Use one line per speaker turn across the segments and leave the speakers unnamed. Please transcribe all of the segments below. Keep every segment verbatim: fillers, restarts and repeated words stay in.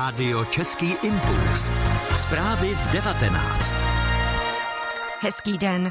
Rádio Český impuls. Zprávy v devatenáct.
Hezký den.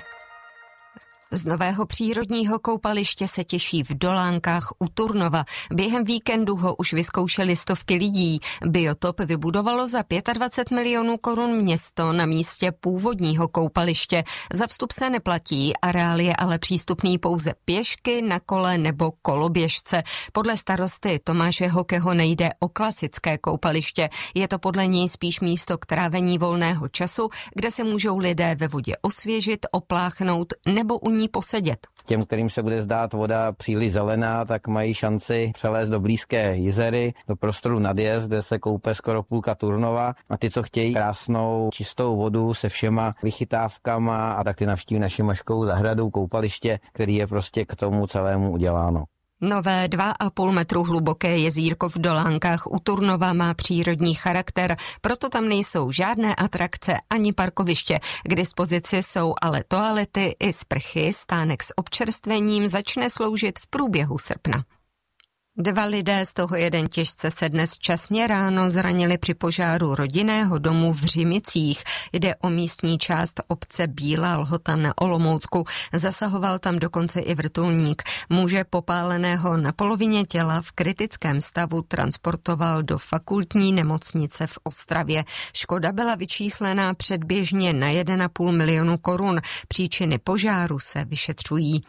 Z nového přírodního koupaliště se těší v Dolánkách u Turnova. Během víkendu ho už vyzkoušeli stovky lidí. Biotop vybudovalo za dvacet pět milionů korun město na místě původního koupaliště. Za vstup se neplatí, areál je ale přístupný pouze pěšky, na kole nebo koloběžce. Podle starosty Tomáše Hokeho nejde o klasické koupaliště. Je to podle něj spíš místo k trávení volného času, kde se můžou lidé ve vodě osvěžit, opláchnout nebo u ní posedět.
Těm, kterým se bude zdát voda příliš zelená, tak mají šanci přelézt do blízké jezery, do prostoru Nadjezd, kde se koupe skoro půlka Turnova. A ty, co chtějí krásnou, čistou vodu se všema vychytávkama, a tak ty navštíví naši Maškovou zahradu, koupaliště, který je prostě k tomu celému uděláno.
Nové dva a půl metru hluboké jezírko v Dolánkách u Turnova má přírodní charakter, proto tam nejsou žádné atrakce ani parkoviště. K dispozici jsou ale toalety i sprchy, stánek s občerstvením začne sloužit v průběhu srpna. Dva lidé, z toho jeden těžce, se dnes časně ráno zranili při požáru rodinného domu v Řimicích. Jde o místní část obce Bílá Lhota na Olomoucku. Zasahoval tam dokonce i vrtulník. Muže popáleného na polovině těla v kritickém stavu transportoval do fakultní nemocnice v Ostravě. Škoda byla vyčíslená předběžně na jeden a půl milionu korun. Příčiny požáru se vyšetřují.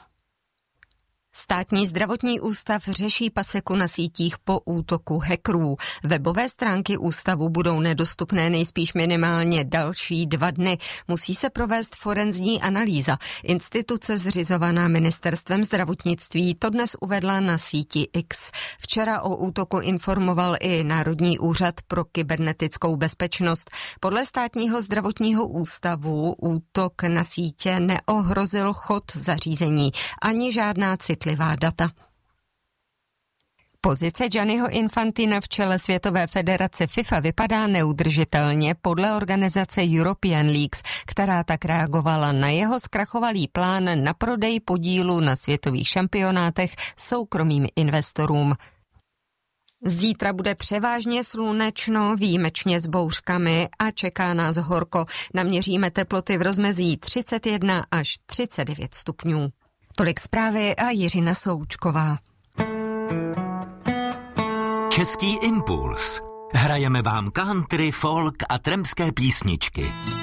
Státní zdravotní ústav řeší paseku na sítích po útoku hackerů. Webové stránky ústavu budou nedostupné nejspíš minimálně další dva dny. Musí se provést forenzní analýza. Instituce zřizovaná ministerstvem zdravotnictví to dnes uvedla na síti X. Včera o útoku informoval i Národní úřad pro kybernetickou bezpečnost. Podle státního zdravotního ústavu útok na sítě neohrozil chod zařízení ani žádná citlivá data. Pozice Gianniho Infantina v čele Světové federace FIFA vypadá neudržitelně podle organizace European Leagues, která tak reagovala na jeho zkrachovalý plán na prodej podílu na světových šampionátech soukromým investorům. Zítra bude převážně slunečno, výjimečně s bouřkami a čeká nás horko. Naměříme teploty v rozmezí třicet jedna až třicet devět stupňů. Tolik zprávy a Jiřina Součková.
Český impuls. Hrajeme vám country, folk a trampské písničky.